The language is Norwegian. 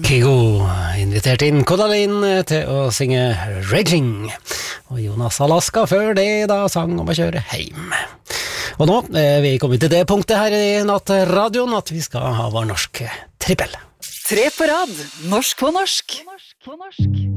Kygo invitert inn Kodalin til å synge Raging, og Jonas Alaska før det da sang om å kjøre heim. Og nå er vi kommet til det punktet her i Nattradioen at vi skal ha vår norske trippel. 3 på rad, norsk på norsk.